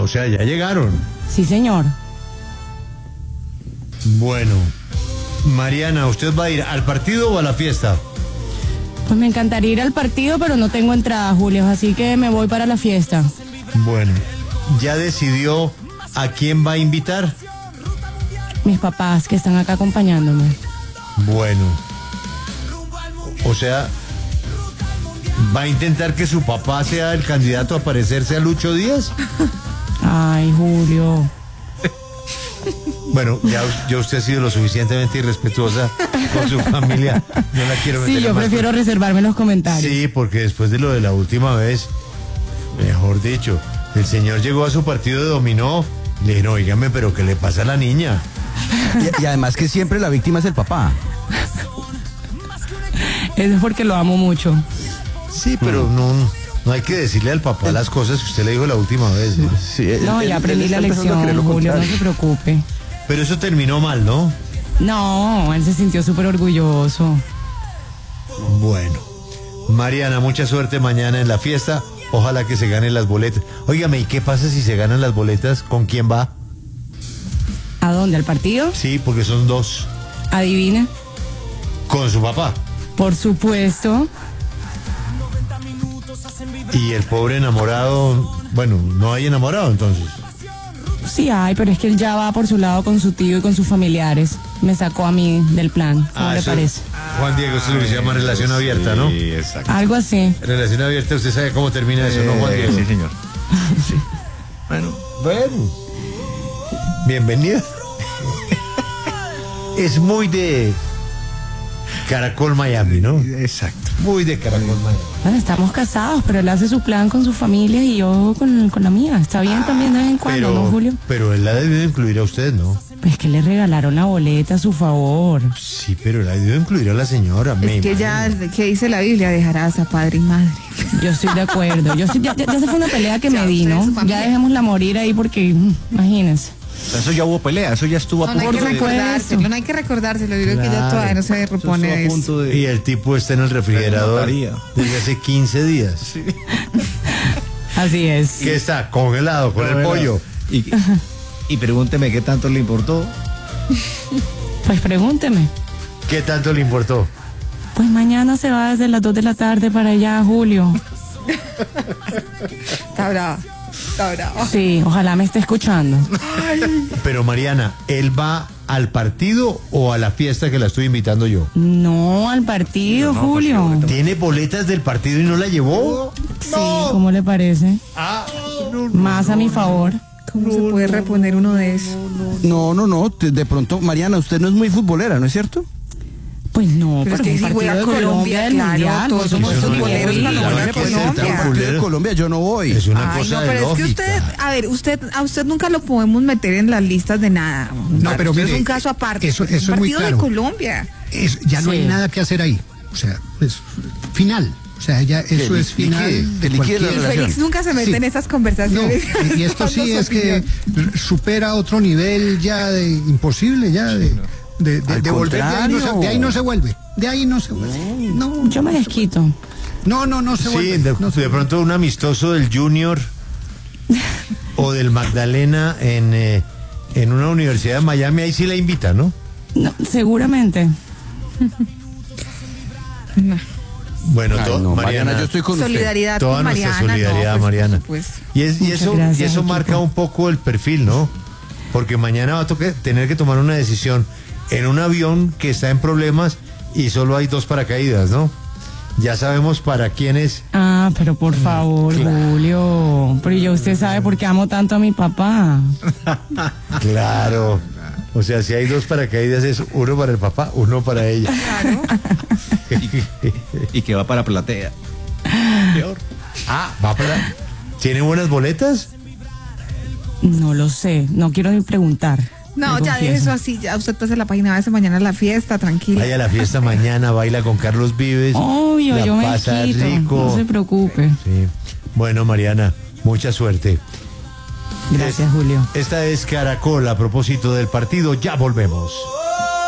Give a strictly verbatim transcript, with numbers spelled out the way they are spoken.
o sea, ya llegaron. Sí, señor. Bueno, Mariana, ¿usted va a ir al partido o a la fiesta? Pues me encantaría ir al partido, pero no tengo entrada, Julio, así que me voy para la fiesta. Bueno, ¿ya decidió a quién va a invitar? Mis papás, que están acá acompañándome. Bueno, o sea, ¿va a intentar que su papá sea el candidato a parecerse a Lucho Díaz? Ay, Julio. Bueno, ya, ya usted ha sido lo suficientemente irrespetuosa con su familia. No la quiero meter Sí, yo más prefiero por... reservarme los comentarios. Sí, porque después de lo de la última vez, mejor dicho, el señor llegó a su partido de dominó. Le dijeron, oígame, pero ¿qué le pasa a la niña? Y, y además que siempre la víctima es el papá. Eso es porque lo amo mucho. Sí, pero no, no hay que decirle al papá las cosas que usted le dijo la última vez, ¿no? Sí, él- No, él- ya él aprendí está la empezando a creer lección, lo Julio, no contrario. se preocupe. Pero eso terminó mal, ¿no? No, él se sintió súper orgulloso. Bueno, Mariana, mucha suerte mañana en la fiesta. Ojalá que se ganen las boletas. Óigame, ¿y qué pasa si se ganan las boletas? ¿Con quién va? ¿A dónde? ¿Al partido? Sí, porque son dos. Adivina. Con su papá. Por supuesto. Y el pobre enamorado, bueno, no hay enamorado entonces. Sí hay, pero es que él ya va por su lado con su tío y con sus familiares. Me sacó a mí del plan. ¿Cómo le eso- parece? Juan Diego, eso es lo que se llama relación abierta, ¿no? Sí, exacto. Algo así. Relación abierta, usted sabe cómo termina eso, ¿no, Juan Eh, Diego? sí, señor. Sí. Bueno, Bueno, bienvenido. Es muy de Caracol Miami, ¿no? exacto. Muy de Caracol Miami. Bueno, estamos casados, pero él hace su plan con su familia y yo con, con la mía. Está bien también de vez en cuando, ¿no, Julio? pero él la debió incluir a usted, ¿no? Pues que le regalaron la boleta a su favor. Sí, pero la debió incluir a la señora. me Es que ya, imagino. que dice la Biblia, dejarás a padre y madre. Yo estoy de acuerdo. Yo estoy- ya, ya, ya se fue una pelea que Ya, me di, usted y ¿no? su familia. Ya dejémosla morir ahí porque, mm, imagínense. Eso ya hubo pelea, eso ya estuvo a No, no hay punto que de... supuesto. recordárselo, no hay que recordárselo. Yo creo que ya Claro. todavía no se Eso repone estuvo de a eso. punto de... Y el tipo está en el refrigerador notaría. desde hace quince días. Así es. Que está congelado con el Bueno, pollo. Y, y pregúnteme qué tanto le importó. Pues pregúnteme. ¿Qué tanto le importó? Pues mañana se va desde las dos de la tarde para allá, Julio. Está brava, está brava. Sí, ojalá me esté escuchando. Pero Mariana, ¿él va al partido o a la fiesta que la estoy invitando yo? No, al partido, No, pues, Julio. ahorita- ¿Tiene boletas del partido y no la llevó? Sí, ¿cómo le parece? Ah, Más a mi favor. ¿Cómo se puede reponer uno de esos? No, no, no. te- De pronto, Mariana, usted no es muy futbolera, ¿no es cierto? Pues no, Pero es pero que es si un juega partido de Colombia, Colombia del claro, Mundial. todos por somos supuesto que futboleros voy. cuando Claro juega que sí, Colombia. está Un partido de Futbolero. Colombia, yo no voy. es una Ay, cosa no, de pero es que lógica. usted, a ver, usted, a usted nunca lo podemos meter en las listas de nada. No, pero Usted mire, es un caso aparte. eso- eso es es un muy partido claro. de Colombia. Es, ya no Sí. hay nada que hacer ahí. O sea, es final. O sea, ya eso Que es liquide, final. que de liquide la cualquier- Y relación. Félix nunca se mete Sí. en esas No, conversaciones. y esto sí dando es su que opinión. supera otro nivel ya de imposible, ya de, de, de- Al de volver. De ahí, no se, contrario. de ahí no se vuelve. De ahí no se vuelve. No, Yo me desquito. no, no, no se Sí, vuelve. de, no se de pronto un amistoso del Junior o del Magdalena en, eh, en una universidad de Miami, ahí sí la invita, ¿no? No, seguramente. Bueno, Ay, to- no, Mariana, Mariana, yo estoy con usted. Solidaridad toda con nuestra Mariana. solidaridad, no, pues, Mariana. por supuesto. Y, es, y Muchas eso, gracias, y eso equipo. marca un poco el perfil, ¿no? Porque mañana va a toque- tener que tomar una decisión en un avión que está en problemas y solo hay dos paracaídas, ¿no? Ya sabemos para quién es. Ah, pero por favor, Julio. Pero ya usted sabe por qué amo tanto a mi papá. Claro. O sea, si hay dos paracaídas es uno para el papá, uno para ella. Claro. Y que va para platea. Peor. Ah, va para... ¿Tiene buenas boletas? No lo sé, no quiero ni preguntar. No, me ya de confieso. eso así, ya usted pasa la página, va a mañana a la fiesta, tranquila. Vaya a la fiesta mañana, baila con Carlos Vives. Obvio, la yo me pasa quito, rico. no se preocupe. Sí. Bueno, Mariana, mucha suerte. Gracias, Es- Julio. Esta es Caracol a propósito del partido. Ya volvemos.